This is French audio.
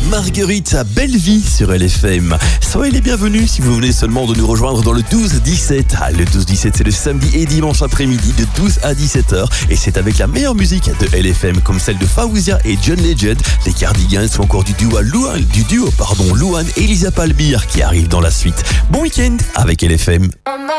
Marguerite à Belleville sur LFM. Soyez les bienvenus si vous venez seulement de nous rejoindre dans le 12-17. Le 12-17, c'est le samedi et dimanche après-midi de 12 à 17h. Et c'est avec la meilleure musique de LFM, comme celle de Fawzia et John Legend, les Cardigans ou encore du duo Louane et Lisa Palmyre qui arrive dans la suite. Bon week-end avec LFM.